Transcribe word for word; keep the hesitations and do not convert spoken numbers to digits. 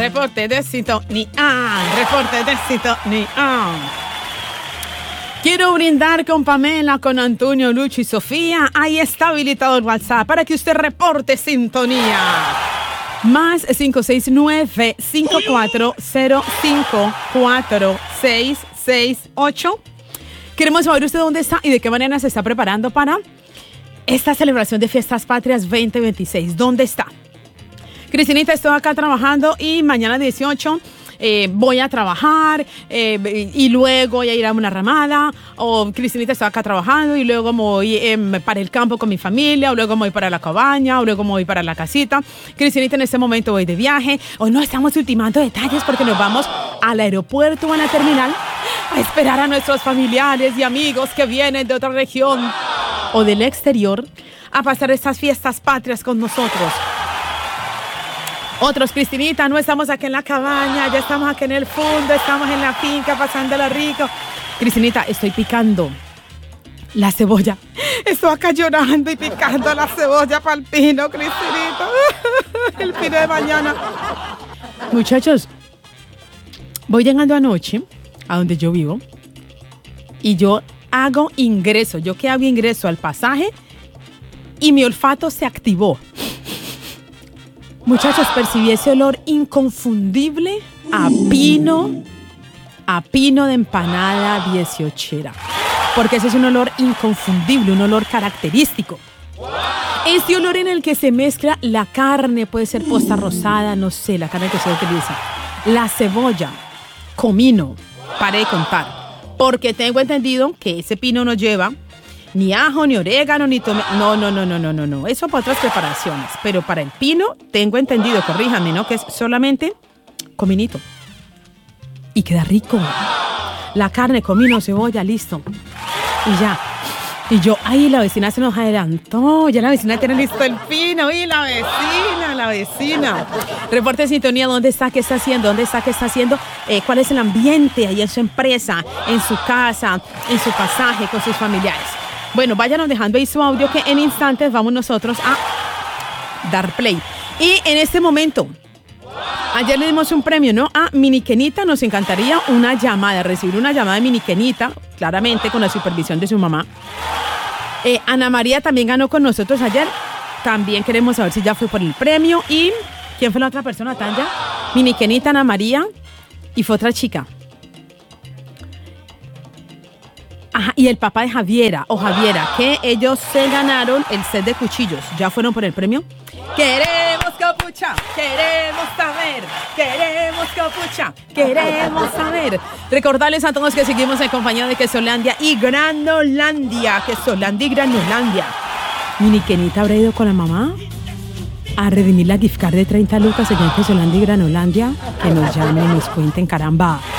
reporte de sintonía, reporte de sintonía. Quiero brindar con Pamela, con Antonio, Lucho y Sofía. Ahí está habilitado el WhatsApp para que usted reporte sintonía. Más cinco seis nueve, cinco cuatro cero cinco, cuatro seis seis ocho. Queremos saber usted dónde está y de qué manera se está preparando para esta celebración de Fiestas Patrias veinte veintiséis. ¿Dónde está? Cristinita, estoy acá trabajando y mañana dieciocho eh, voy a trabajar eh, y luego voy a ir a una ramada. O Cristinita, estoy acá trabajando y luego me voy eh, para el campo con mi familia, o luego me voy para la cabaña, o luego me voy para la casita. Cristinita, en este momento voy de viaje. Hoy no estamos ultimando detalles porque nos vamos al aeropuerto o a la terminal a esperar a nuestros familiares y amigos que vienen de otra región o del exterior a pasar estas fiestas patrias con nosotros. Otros, Cristinita, no estamos aquí en la cabaña, ya estamos aquí en el fondo, estamos en la finca pasándola rico. Cristinita, estoy picando la cebolla. Estoy acá llorando y picando la cebolla para el pino, Cristinita. El pino de mañana. Muchachos, voy llegando anoche a donde yo vivo y yo hago ingreso. Yo que hago ingreso al pasaje y mi olfato se activó. Muchachos, percibí ese olor inconfundible a pino, a pino de empanada dieciochera. Porque ese es un olor inconfundible, un olor característico. Este olor en el que se mezcla la carne, puede ser posta rosada, no sé, la carne que se utiliza, la cebolla, comino, paré de contar. Porque tengo entendido que ese pino no lleva ni ajo, ni orégano, ni tomate. No, no, no, no, no, no, no. Eso para otras preparaciones. Pero para el pino, tengo entendido, corríjame, ¿no? Que es solamente cominito. Y queda rico. La carne, comino, cebolla, listo. Y ya. Y yo, ay, la vecina se nos adelantó. Ya la vecina tiene listo el pino. Y la vecina, la vecina. Reporte de sintonía, ¿dónde está? ¿Qué está haciendo? ¿Dónde está? ¿Qué está haciendo? Eh, ¿Cuál es el ambiente ahí en su empresa, en su casa, en su pasaje, con sus familiares? Bueno, váyanos dejando ahí su audio que en instantes vamos nosotros a dar play. Y en este momento, ayer le dimos un premio, ¿no? A Mini Kenita. Nos encantaría una llamada, recibir una llamada de Mini Kenita, claramente con la supervisión de su mamá. Eh, Ana María también ganó con nosotros ayer. También queremos saber si ya fue por el premio. ¿Y quién fue la otra persona, Tanya? Mini Kenita, Ana María y fue otra chica. Ajá, y el papá de Javiera o Javiera, que ellos se ganaron el set de cuchillos. ¿Ya fueron por el premio? Queremos capucha, queremos saber, queremos capucha, queremos saber. Recordarles a todos que seguimos en compañía de Quesolandia y Granolandia. Quesolandia y Granolandia. Mini Kenita habrá ido con la mamá a redimir la gift card de treinta lucas allá en Quesolandia y Granolandia. Que nos llamen y nos cuenten, caramba.